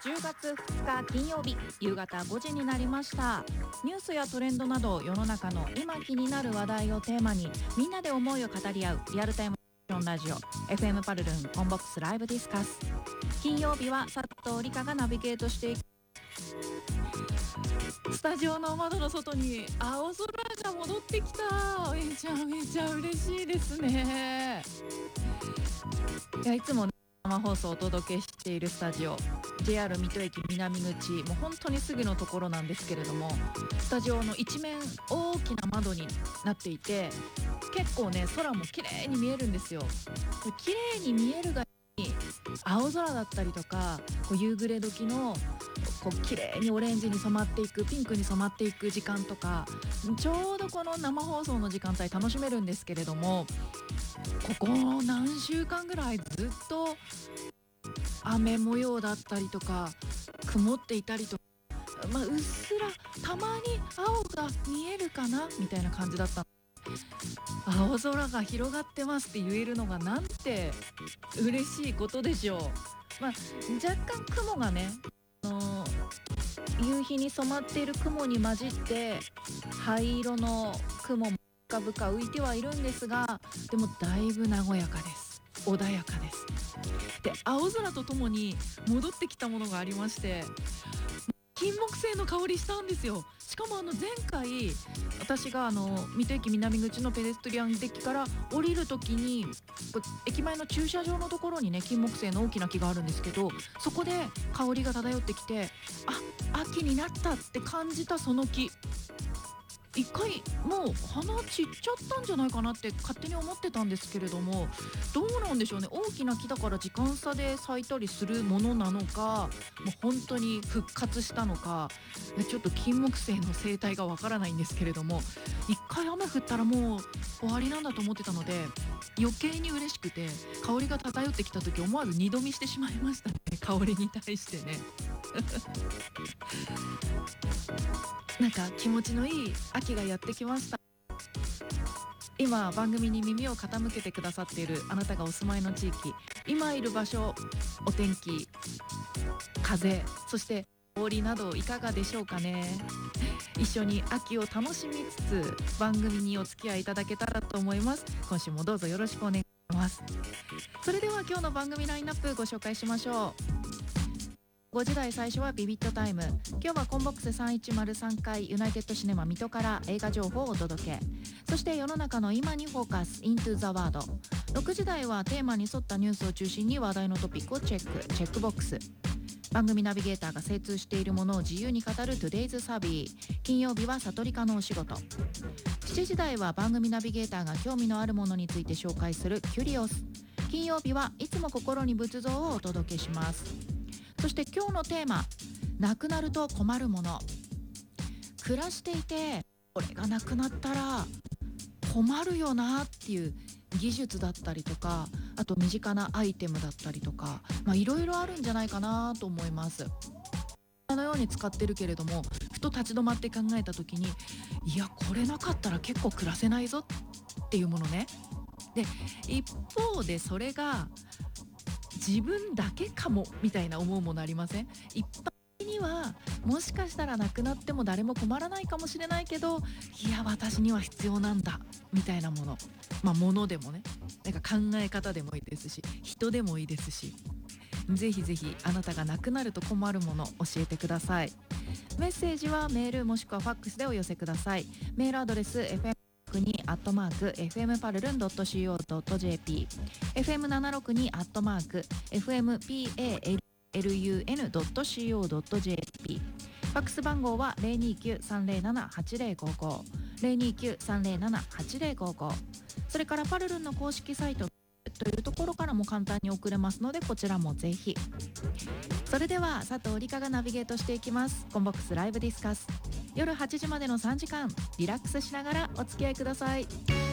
10月2日金曜日夕方5時になりました。ニュースやトレンドなど世の中の今気になる話題をテーマにみんなで思いを語り合うリアルタイムラジオ FM パルルンコンボックスライブディスカス。金曜日は佐藤理香がナビゲートしていく。スタジオの窓の外に青空が戻ってきた。めちゃめちゃ嬉しいですね。いや、いつも生放送をお届けしているスタジオ JR 水戸駅南口、もう本当にすぐのところなんですけれども、スタジオの一面大きな窓になっていて、結構ね空も綺麗に見えるんですよ。綺麗に見えるがに青空だったりとか、こう夕暮れ時のこう綺麗にオレンジに染まっていく、ピンクに染まっていく時間とか、ちょうどこの生放送の時間帯楽しめるんですけれども、ここ何週間ぐらいずっと雨模様だったりとか曇っていたりとか、うっすらたまに青が見えるかなみたいな感じだった。青空が広がってますって言えるのがなんて嬉しいことでしょう。若干雲がね、夕日に染まっている雲に混じって灰色の雲も深々浮いてはいるんですが、でもだいぶ和やかです。穏やかです。で、青空とともに戻ってきたものがありまして、金木犀の香りしたんですよ。しかも前回私が水戸駅南口のペデストリアンデッキから降りる時に、駅前の駐車場のところにね金木犀の大きな木があるんですけど、そこで香りが漂ってきて、秋になったって感じたその木、一回もう花散っちゃったんじゃないかなって勝手に思ってたんですけれども、どうなんでしょうね。大きな木だから時間差で咲いたりするものなのか、もう本当に復活したのか、ちょっと金木犀の生態がわからないんですけれども、一回雨降ったらもう終わりなんだと思ってたので、余計に嬉しくて、香りが漂ってきた時思わず二度見してしまいましたね、香りに対してねなんか気持ちのいい秋がやってきました。今番組に耳を傾けてくださっているあなたがお住まいの地域、今いる場所、お天気、風、そして氷などいかがでしょうかね。一緒に秋を楽しみつつ番組にお付き合いいただけたらと思います。今週もどうぞよろしくお願いします。それでは今日の番組ラインナップご紹介しましょう。5時台最初はビビットタイム。今日はコンボックス3103階ユナイテッドシネマ水戸から映画情報をお届け。そして世の中の今にフォーカス Into the World。 6時台はテーマに沿ったニュースを中心に話題のトピックをチェックボックス。番組ナビゲーターが精通しているものを自由に語る Today's サビー。金曜日は悟りかのお仕事。7時台は番組ナビゲーターが興味のあるものについて紹介するキュリオス。金曜日はいつも心に仏像をお届けします。そして今日のテーマ、なくなると困るもの。暮らしていてこれがなくなったら困るよなっていう技術だったりとか、あと身近なアイテムだったりとか、いろいろあるんじゃないかなと思います。このように使ってるけれども、ふと立ち止まって考えた時に、いやこれなかったら結構暮らせないぞっていうものね。で、一方でそれが自分だけかもみたいな思うものありません？一般的にはもしかしたらなくなっても誰も困らないかもしれないけど、いや私には必要なんだみたいなもの、物でもね、なんか考え方でもいいですし、人でもいいですし、ぜひぜひあなたがなくなると困るもの教えてください。メッセージはメールもしくはファックスでお寄せください。メールアドレス fm6@fmparlun.co.jp fm762@fmpalun.co.jp。 ファックス番号は 029-307-8055 029-307-8055。 それからパルルンの公式サイトというところからも簡単に送れますので、こちらもぜひ。それでは佐藤理香がナビゲートしていきます。コンボックスライブディスカス。夜8時までの3時間リラックスしながらお付き合いください。